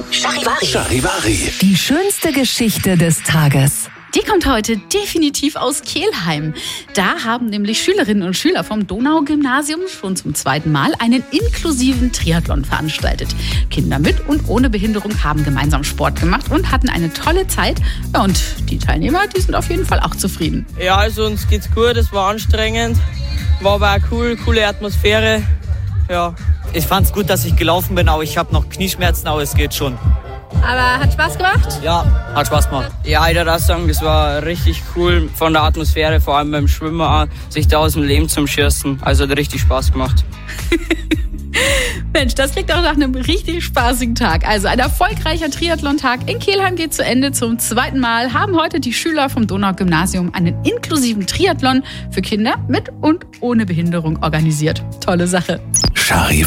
Charivari. Die schönste Geschichte des Tages. Die kommt heute definitiv aus Kelheim. Da haben nämlich Schülerinnen und Schüler vom Donau-Gymnasium schon zum 2. Mal einen inklusiven Triathlon veranstaltet. Kinder mit und ohne Behinderung haben gemeinsam Sport gemacht und hatten eine tolle Zeit. Ja, und die Teilnehmer, die sind auf jeden Fall auch zufrieden. Ja, also uns geht's gut, es war anstrengend, war aber auch cool, coole Atmosphäre. Ja. Ich fand's gut, dass ich gelaufen bin, aber ich habe noch Knieschmerzen, aber es geht schon. Aber hat Spaß gemacht? Ja, hat Spaß gemacht. Ja, ich würde sagen, das war richtig cool von der Atmosphäre, vor allem beim Schwimmen auch, sich da aus dem Leben zum Schießen. Also hat richtig Spaß gemacht. Mensch, das klingt auch nach einem richtig spaßigen Tag. Also ein erfolgreicher Triathlon-Tag in Kelheim geht zu Ende. Zum 2. Mal haben heute die Schüler vom Donau-Gymnasium einen inklusiven Triathlon für Kinder mit und ohne Behinderung organisiert. Tolle Sache.